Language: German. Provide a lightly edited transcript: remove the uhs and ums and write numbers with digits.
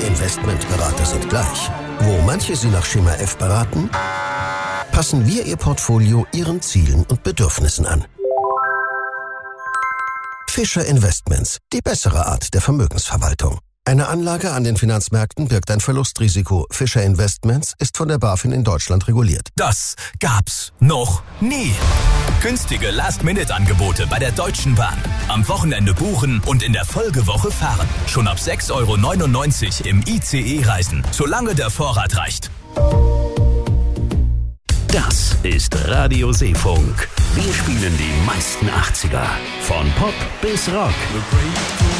Investmentberater sind gleich. Wo manche Sie nach Schema F beraten, passen wir Ihr Portfolio Ihren Zielen und Bedürfnissen an. Fischer Investments, die bessere Art der Vermögensverwaltung. Eine Anlage an den Finanzmärkten birgt ein Verlustrisiko. Fischer Investments ist von der BaFin in Deutschland reguliert. Das gab's noch nie. Günstige Last-Minute-Angebote bei der Deutschen Bahn. Am Wochenende buchen und in der Folgewoche fahren. Schon ab 6,99 € im ICE reisen, solange der Vorrat reicht. Das ist Radio Seefunk. Wir spielen die meisten 80er. Von Pop bis Rock.